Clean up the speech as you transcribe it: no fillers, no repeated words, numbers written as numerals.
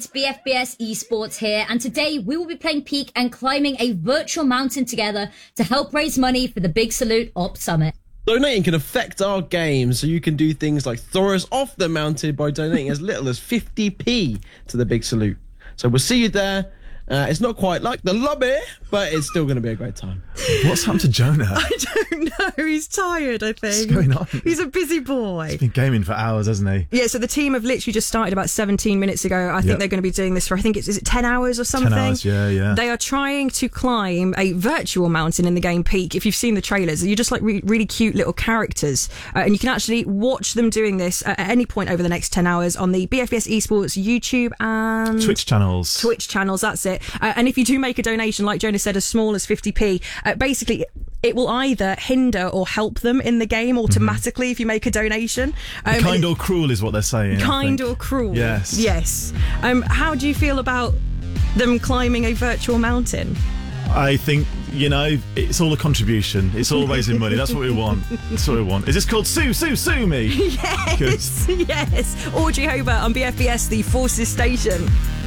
it's BFBS Esports here, and today we will be playing Peak and climbing a virtual mountain together to help raise money for the Big Salute Ops Summit. Donating can affect our game, so you can do things like throw us off the mountain by donating as little as 50p to the Big Salute. So we'll see you there. It's not quite like the lobby, but it's still going to be a great time. What's happened to Jonah? I don't know. He's tired, I think. What's going on? He's a busy boy. He's been gaming for hours, hasn't he? Yeah, so the team have literally just started about 17 minutes ago. I think they're going to be doing this for, I think is it 10 hours or something? 10 hours, yeah. They are trying to climb a virtual mountain in the game Peak. If you've seen the trailers, you're just like really cute little characters. And you can actually watch them doing this at any point over the next 10 hours on the BFBS Esports YouTube and Twitch channels, that's it. And if you do make a donation, like Jonah said, as small as 50p, basically it will either hinder or help them in the game automatically if you make a donation. Kind or cruel is what they're saying. Kind or cruel. Yes. How do you feel about them climbing a virtual mountain? I think, it's all a contribution. It's all raising money. That's what we want. That's what we want. Is this called Sue Me? Yes. Audrey Hobart on BFBS, the Forces Station.